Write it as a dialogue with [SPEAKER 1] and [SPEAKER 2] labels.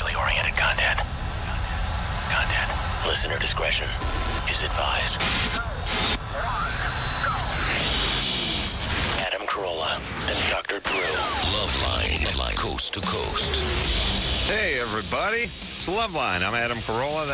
[SPEAKER 1] sexually oriented content. Listener discretion is advised. Adam Carolla and Dr. Drew. Loveline, coast to coast.
[SPEAKER 2] Hey, everybody. It's Loveline. I'm Adam Carolla.